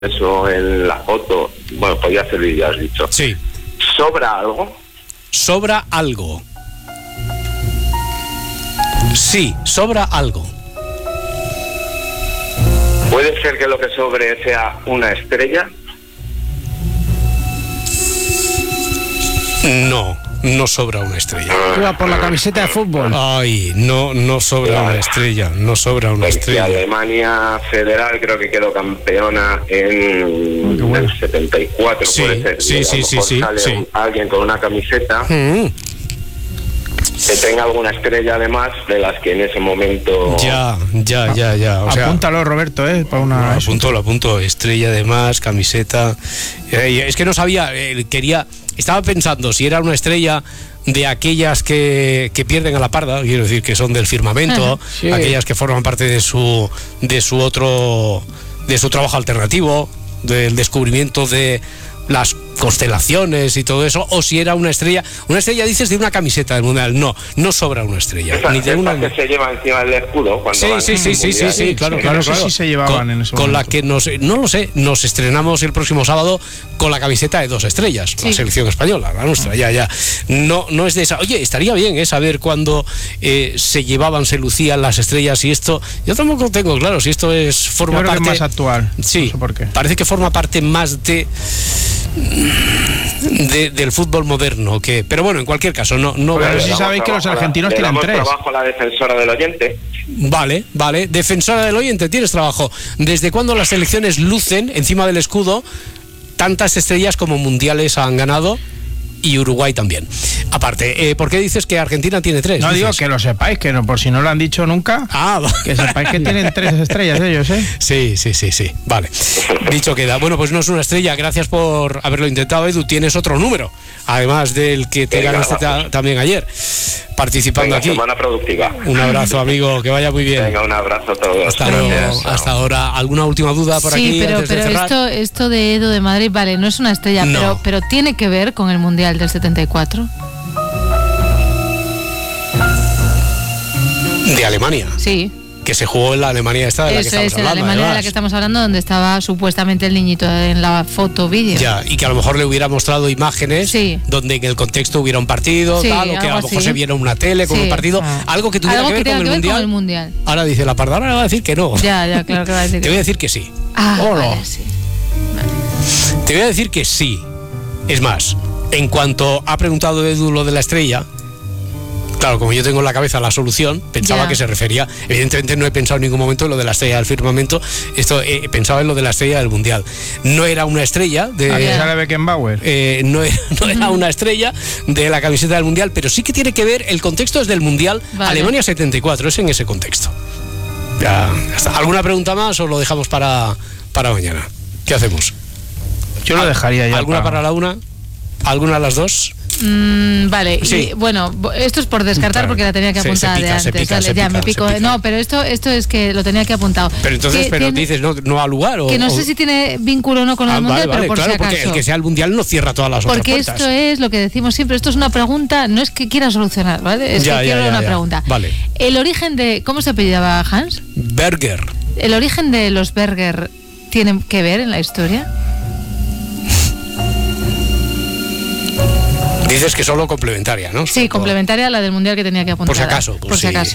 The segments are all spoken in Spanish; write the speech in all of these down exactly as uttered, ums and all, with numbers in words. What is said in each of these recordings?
eso en la foto, bueno, podría servir, ya has dicho. Sí. ¿Sobra algo? ¿Sobra algo? Sí, sobra algo. ¿Puede ser que lo que sobre sea una estrella? No, no sobra una estrella. Iba por la camiseta de fútbol. Ay, no, no sobra una estrella, no sobra una Porque estrella. Alemania Federal creo que quedó campeona en Qué bueno. el setenta y cuatro, Sí, puede ser. sí, Y a lo sí, sí, mejor sí, sale sí. un- alguien con una camiseta Mm, que tenga alguna estrella además de las que en ese momento... ya, ya, ya, ya. O sea, Apúntalo, Roberto, ¿eh? Para una... lo apunto, lo apunto. Estrella de más, camiseta. Eh, es que no sabía, eh, quería. Estaba pensando si era una estrella de aquellas que, que pierden a la parda, quiero decir, que son del firmamento, Sí. aquellas que forman parte de su de su otro de su trabajo alternativo, del descubrimiento de las constelaciones y todo eso, o si era una estrella. Una estrella, dices, de una camiseta del mundial. No, no sobra una estrella. Esa, Ni de una. esa que se lleva encima del escudo cuando Sí, van sí, al sí, sí, sí, Mundial. sí, claro, Sí, claro, no sé claro. si se llevaban con, en ese con la momento. que nos, no lo sé, nos estrenamos el próximo sábado con la camiseta de dos estrellas, la Sí. selección española, la nuestra, ya, ya. No, no es de esa. Oye, estaría bien, ¿eh? Saber cuándo eh, se llevaban, se lucían las estrellas y esto. Yo tampoco tengo claro si esto es Yo forma creo que parte. es más actual. Sí, No sé por qué. parece que forma parte más de. De, del fútbol moderno, que, pero bueno, en cualquier caso, no, no Pero vale. sí Le damos sabéis que los trabajo a la- argentinos le tienen damos tres. trabajo a la defensora del oyente. Vale, vale. Defensora del oyente, tienes trabajo. ¿Desde cuándo las selecciones lucen encima del escudo tantas estrellas como mundiales han ganado? Y Uruguay también. Aparte, eh, ¿por qué dices que Argentina tiene tres? No dices? digo que lo sepáis, que no, por si no lo han dicho nunca, Ah, va- que sepáis que tienen tres estrellas ellos, ¿eh? Sí, sí, sí, sí. Vale. Dicho queda. Bueno, pues no es una estrella. Gracias por haberlo intentado, Edu. Tienes otro número, además del que te Venga, ganaste ta- gracias. también ayer, participando Venga, aquí. semana productiva. Un abrazo, amigo. Que vaya muy bien. Venga, un abrazo a todos. Hasta luego. Gracias. Hasta ahora. ¿Alguna última duda por Sí, aquí pero, antes de pero cerrar? esto, esto de Edo de Madrid, vale, no es una estrella, No. pero, pero tiene que ver con el Mundial del setenta y cuatro. De Alemania, Sí, que se jugó en la Alemania esta de la que eso estamos es, en la hablando. Alemania de la además. que estamos hablando, donde estaba supuestamente el niñito en la foto vídeo. Ya, y que a lo mejor le hubiera mostrado imágenes Sí. donde en el contexto hubiera un partido, Sí, tal, o que a lo algo mejor así. se viera una tele con Sí. un partido, Ah. algo que tuviera Algo que ver, que con, tenga el que ver con el mundial. Mundial. Ahora dice la parda, ahora va a decir que no. Ya, ya, claro que va a decir Te que voy a decir que sí. Ah, Hola. vale, sí. Te voy a decir que sí. Es más, en cuanto ha preguntado Edu lo de la estrella, claro, como yo tengo en la cabeza la solución, pensaba Ya. que se refería, evidentemente no he pensado en ningún momento en lo de la estrella del firmamento, esto he pensado en lo de la estrella del mundial. No era una estrella de... Aquí Ya. sale Beckenbauer. Eh, no, era, no era una estrella de la camiseta del Mundial, pero sí que tiene que ver, el contexto es del Mundial Vale. Alemania setenta y cuatro, es en ese contexto. Ya, ya está. ¿Alguna pregunta más o lo dejamos para, para mañana? ¿Qué hacemos? Yo lo dejaría ya. ¿Alguna para la una? ¿Alguna a las dos? Mm, vale, Sí. y bueno, bo- esto es por descartar Claro. porque la tenía que Se- se apuntar pica, de se antes. pica, Vale, se ya pica, me pico. se pica. No, pero esto, esto es que lo tenía que apuntado. Pero entonces, Que pero tiene- dices, no, no al lugar. O, que no o- sé si tiene vínculo o no con Ah, el vale, mundial, vale, pero por claro, si porque acaso. el que sea el Mundial no cierra todas las Porque otras puertas. esto es lo que decimos siempre, esto es una pregunta, no es que quiera solucionar, ¿vale? Es Ya, que ya, quiero ya, una ya. pregunta. Vale. El origen de, ¿cómo se apellidaba Hans? Berger. ¿El origen de los Berger tiene que ver en la historia? Dices que solo complementaria, ¿no? Sí, complementaria a la del mundial que tenía que apuntar. Por si acaso. Por si sí. acaso.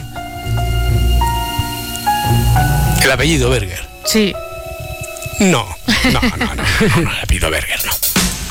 El apellido Berger. Sí. No, no, no, no, no, no, el apellido Berger no.